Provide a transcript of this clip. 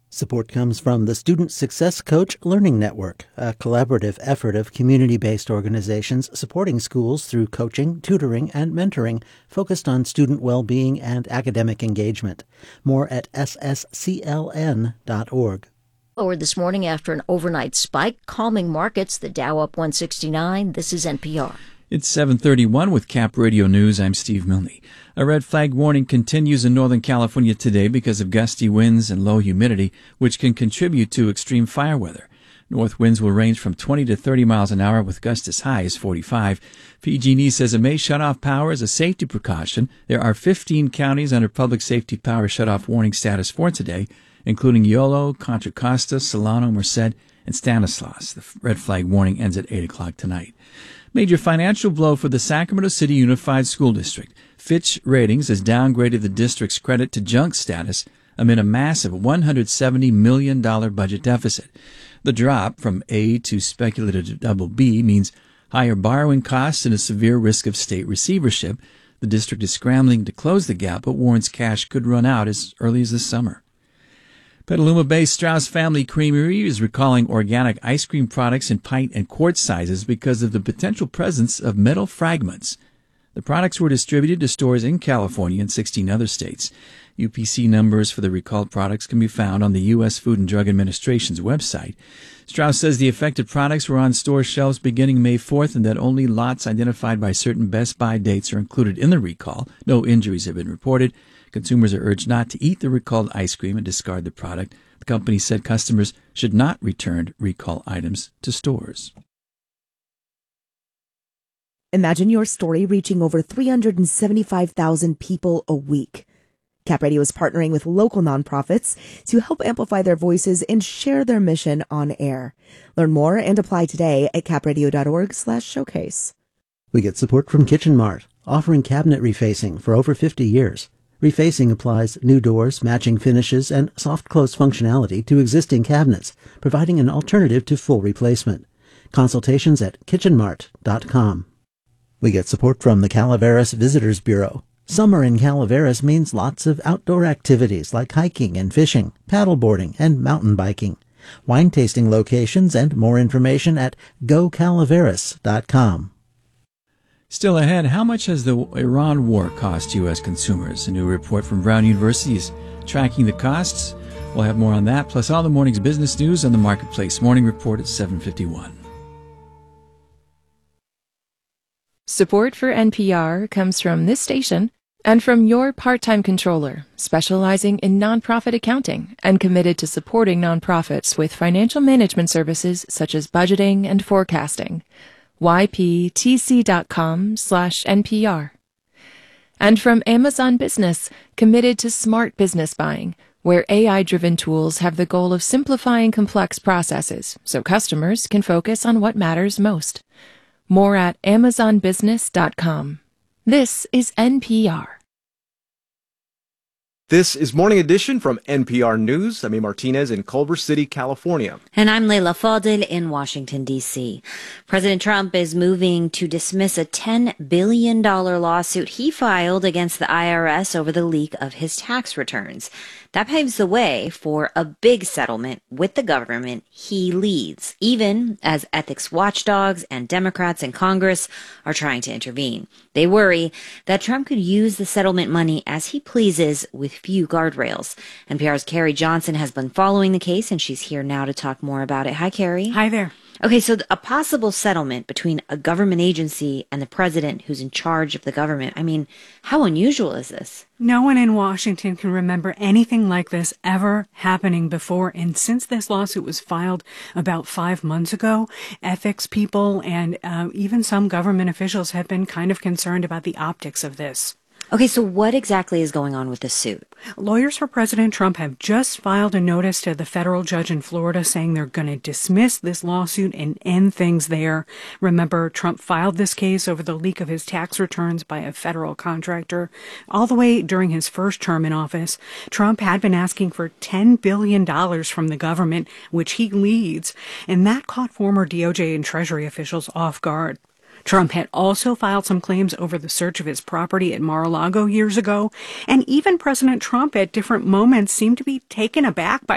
Support comes from the Student Success Coach Learning Network, a collaborative effort of community-based organizations supporting schools through coaching, tutoring, and mentoring focused on student well-being and academic engagement. More at sscln.org. Lower this morning after an overnight spike, calming markets, the Dow up 169. This is NPR. It's 7:31 with Cap Radio News. I'm Steve Milne. A red flag warning continues in Northern California today because of gusty winds and low humidity, which can contribute to extreme fire weather. North winds will range from 20 to 30 miles an hour with gusts as high as 45. PG&E says it may shut off power as a safety precaution. There are 15 counties under public safety power shutoff warning status for today, including Yolo, Contra Costa, Solano, Merced, and Stanislaus. The red flag warning ends at 8 o'clock tonight. Major financial blow for the Sacramento City Unified School District. Fitch Ratings has downgraded the district's credit to junk status amid a massive $170 million budget deficit. The drop from A to speculative double B means higher borrowing costs and a severe risk of state receivership. The district is scrambling to close the gap, but warns cash could run out as early as this summer. Petaluma-based Strauss Family Creamery is recalling organic ice cream products in pint and quart sizes because of the potential presence of metal fragments. The products were distributed to stores in California and 16 other states. UPC numbers for the recalled products can be found on the U.S. Food and Drug Administration's website. Strauss says the affected products were on store shelves beginning May 4th and that only lots identified by certain Best Buy dates are included in the recall. No injuries have been reported. Consumers are urged not to eat the recalled ice cream and discard the product. The company said customers should not return recall items to stores. Imagine your story reaching over 375,000 people a week. Cap Radio is partnering with local nonprofits to help amplify their voices and share their mission on air. Learn more and apply today at capradio.org/showcase. We get support from Kitchen Mart, offering cabinet refacing for over 50 years. Refacing applies new doors, matching finishes, and soft close functionality to existing cabinets, providing an alternative to full replacement. Consultations at kitchenmart.com. We get support from the Calaveras Visitors Bureau. Summer in Calaveras means lots of outdoor activities like hiking and fishing, paddleboarding, and mountain biking. Wine tasting locations and more information at gocalaveras.com. Still ahead, how much has the Iran war cost U.S. consumers? A new report from Brown University is tracking the costs. We'll have more on that, plus all the morning's business news on the Marketplace Morning Report at 7:51. Support for NPR comes from this station and from your part-time controller, specializing in nonprofit accounting and committed to supporting nonprofits with financial management services such as budgeting and forecasting. yptc.com/NPR. And from Amazon Business, committed to smart business buying, where AI-driven tools have the goal of simplifying complex processes so customers can focus on what matters most. More at amazonbusiness.com. This is NPR. This is Morning Edition from NPR News. I'm A. Martinez in Culver City, California. And I'm Leila Fadel in Washington, D.C. President Trump is moving to dismiss a $10 billion lawsuit he filed against the IRS over the leak of his tax returns. That paves the way for a big settlement with the government he leads, even as ethics watchdogs and Democrats in Congress are trying to intervene. They worry that Trump could use the settlement money as he pleases with few guardrails. NPR's Carrie Johnson has been following the case, and she's here now to talk more about it. Hi, Carrie. Hi there. Okay, so a possible settlement between a government agency and the president who's in charge of the government. I mean, how unusual is this? No one in Washington can remember anything like this ever happening before. And since this lawsuit was filed about 5 months ago, ethics people and even some government officials have been kind of concerned about the optics of this. Okay, so what exactly is going on with this suit? Lawyers for President Trump have just filed a notice to the federal judge in Florida saying they're going to dismiss this lawsuit and end things there. Remember, Trump filed this case over the leak of his tax returns by a federal contractor. All the way during his first term in office, Trump had been asking for $10 billion from the government, which he leads, and that caught former DOJ and Treasury officials off guard. Trump had also filed some claims over the search of his property at Mar-a-Lago years ago, and even President Trump at different moments seemed to be taken aback by